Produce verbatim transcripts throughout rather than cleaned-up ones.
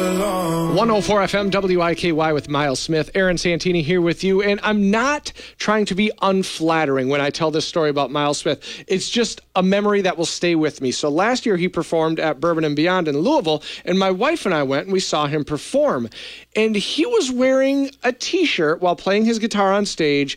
belong. one oh four F M W I K Y with Miles Smith. Aaron Santini here with you. And I'm not trying to be unflattering when I tell this story about Miles Smith. It's just a memory that will stay with me. So last year he performed at Bourbon and Beyond in Louisville, and my wife and I went and we saw him perform. And he was wearing a t-shirt while playing his guitar on stage,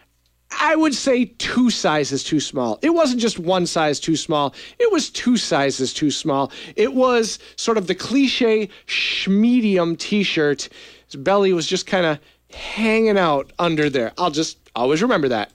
I would say two sizes too small. It wasn't just one size too small. It was two sizes too small. It was sort of the cliche schmedium t-shirt. His belly was just kind of hanging out under there. I'll just always remember that.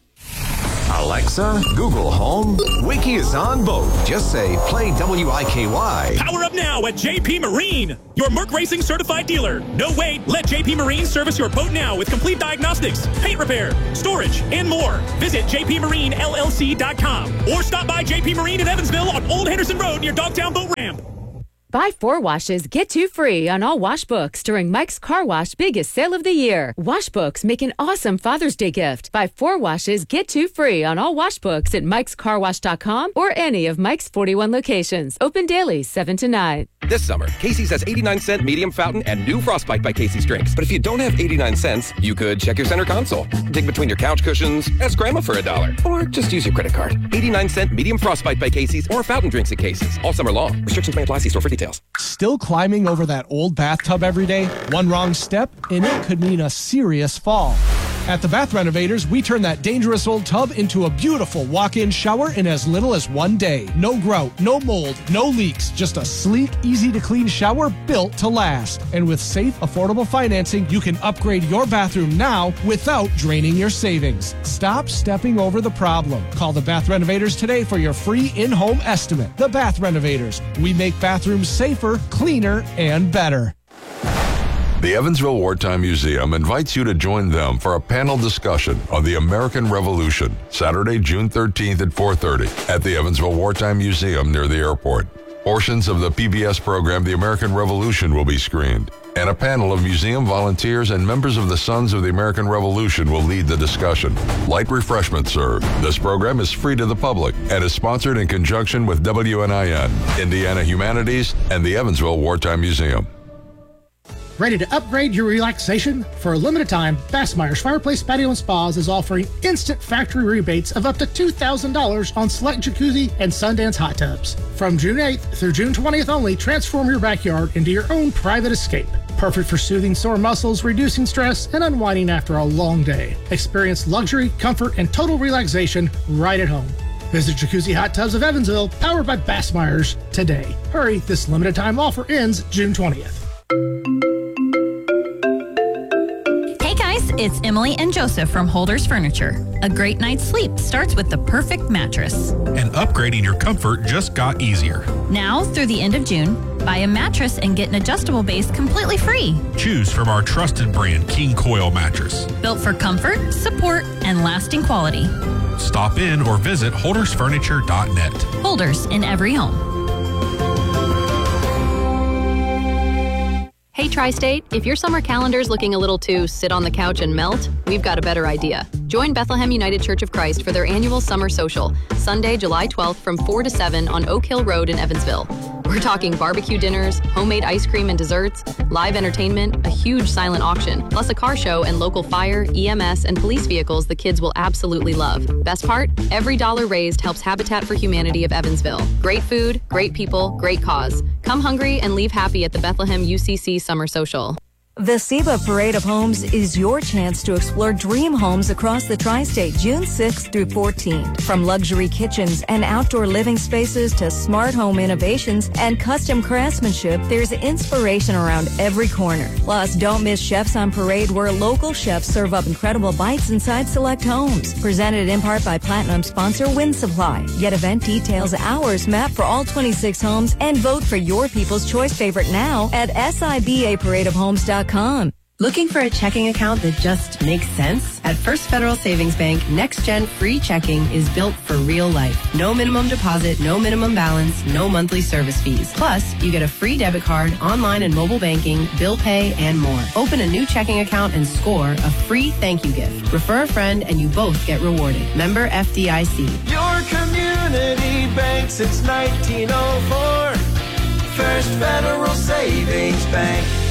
Alexa, Google Home, Wiki is on both. Just say, play W I K Y. Power up now at J P Marine, your Merc Racing certified dealer. No wait, let J P Marine service your boat now with complete diagnostics, paint repair, storage, and more. Visit j p marine l l c dot com or stop by J P Marine in Evansville on Old Henderson Road near Dogtown Boat Ramp. Buy four washes, get two free on all wash books during Mike's Car Wash biggest sale of the year. Wash books make an awesome Father's Day gift. Buy four washes, get two free on all wash books at mikes car wash dot com or any of Mike's forty-one locations. Open daily, seven to nine. This summer, Casey's has eighty-nine cent medium fountain and new Frostbite by Casey's drinks. But if you don't have eighty-nine cents, you could check your center console, dig between your couch cushions, ask Grandma for a dollar, or just use your credit card. eighty-nine cent medium Frostbite by Casey's or fountain drinks at Casey's all summer long. Restrictions may apply. See store for details. Still climbing over that old bathtub every day? One wrong step, and it could mean a serious fall. At the Bath Renovators, we turn that dangerous old tub into a beautiful walk-in shower in as little as one day. No grout, no mold, no leaks, just a sleek, easy-to-clean shower built to last. And with safe, affordable financing, you can upgrade your bathroom now without draining your savings. Stop stepping over the problem. Call the Bath Renovators today for your free in-home estimate. The Bath Renovators. We make bathrooms safer, cleaner, and better. The Evansville Wartime Museum invites you to join them for a panel discussion on the American Revolution, Saturday, June thirteenth at four thirty at the Evansville Wartime Museum near the airport. Portions of the P B S program The American Revolution will be screened, and a panel of museum volunteers and members of the Sons of the American Revolution will lead the discussion. Light refreshments served. This program is free to the public and is sponsored in conjunction with W N I N, Indiana Humanities, and the Evansville Wartime Museum. Ready to upgrade your relaxation? For a limited time, Bassmeyer's Fireplace Patio and Spas is offering instant factory rebates of up to two thousand dollars on select jacuzzi and Sundance hot tubs. From June eighth through June twentieth only, transform your backyard into your own private escape. Perfect for soothing sore muscles, reducing stress, and unwinding after a long day. Experience luxury, comfort, and total relaxation right at home. Visit Jacuzzi Hot Tubs of Evansville, powered by Bassmeyer's, today. Hurry, this limited time offer ends June twentieth. It's Emily and Joseph from Holders Furniture. A great night's sleep starts with the perfect mattress. And upgrading your comfort just got easier. Now, through the end of June, buy a mattress and get an adjustable base completely free. Choose from our trusted brand King Coil mattress. Built for comfort, support, and lasting quality. Stop in or visit holders furniture dot net. Holders in every home. Hey, Tri-State, if your summer calendar's looking a little too sit on the couch and melt, we've got a better idea. Join Bethlehem United Church of Christ for their annual summer social, Sunday, July twelfth from four to seven on Oak Hill Road in Evansville. We're talking barbecue dinners, homemade ice cream and desserts, live entertainment, a huge silent auction, plus a car show and local fire, E M S, and police vehicles the kids will absolutely love. Best part? Every dollar raised helps Habitat for Humanity of Evansville. Great food, great people, great cause. Come hungry and leave happy at the Bethlehem U C C Summer Social. The SEBA Parade of Homes is your chance to explore dream homes across the tri-state June sixth through fourteenth. From luxury kitchens and outdoor living spaces to smart home innovations and custom craftsmanship, there's inspiration around every corner. Plus, don't miss Chefs on Parade, where local chefs serve up incredible bites inside select homes. Presented in part by Platinum sponsor Wind Supply. Get event details, hours, map for all twenty-six homes, and vote for your People's Choice favorite now at S I B A parade of homes dot com. Looking for a checking account that just makes sense? At First Federal Savings Bank, Next Gen Free Checking is built for real life. No minimum deposit, no minimum balance, no monthly service fees. Plus, you get a free debit card, online and mobile banking, bill pay, and more. Open a new checking account and score a free thank you gift. Refer a friend and you both get rewarded. Member F D I C. Your community bank since nineteen oh four. First Federal Savings Bank.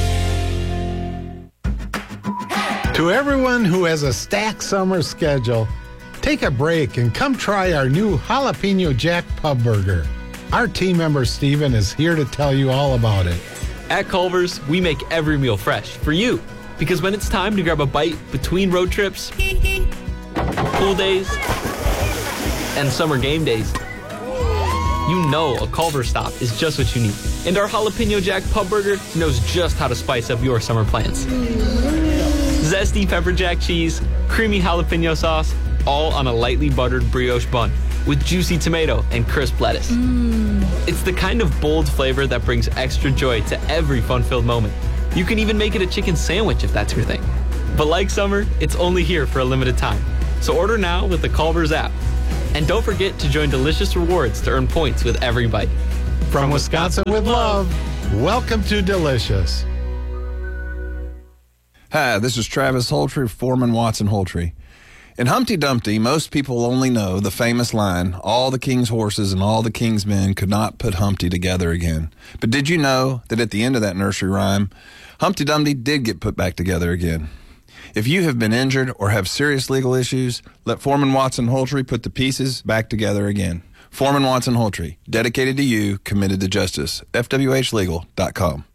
To everyone who has a stacked summer schedule, take a break and come try our new Jalapeno Jack Pub Burger. Our team member Steven is here to tell you all about it. At Culver's, we make every meal fresh for you. Because when it's time to grab a bite between road trips, pool days, and summer game days, you know a Culver's stop is just what you need. And our Jalapeno Jack Pub Burger knows just how to spice up your summer plans. Zesty pepper jack cheese, creamy jalapeno sauce, all on a lightly buttered brioche bun with juicy tomato and crisp lettuce. Mm. It's the kind of bold flavor that brings extra joy to every fun-filled moment. You can even make it a chicken sandwich if that's your thing. But like summer, it's only here for a limited time. So order now with the Culver's app. And don't forget to join Delicious Rewards to earn points with every bite. From, From Wisconsin, Wisconsin with love, welcome to Delicious. Hi, this is Travis Holtree of Foreman Watson Holtree. In Humpty Dumpty, most people only know the famous line, all the king's horses and all the king's men could not put Humpty together again. But did you know that at the end of that nursery rhyme, Humpty Dumpty did get put back together again? If you have been injured or have serious legal issues, let Foreman Watson Holtree put the pieces back together again. Foreman Watson Holtree, dedicated to you, committed to justice. F W H legal dot com.